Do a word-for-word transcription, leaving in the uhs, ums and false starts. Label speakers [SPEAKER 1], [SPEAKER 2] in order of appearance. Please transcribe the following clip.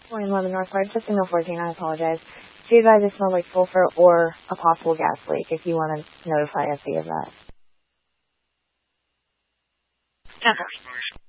[SPEAKER 1] Morning, eleven Northward, to signal fourteen, I apologize. Be advised it smells like sulfur or a possible gas leak if you want to notify S E of that.
[SPEAKER 2] ten four.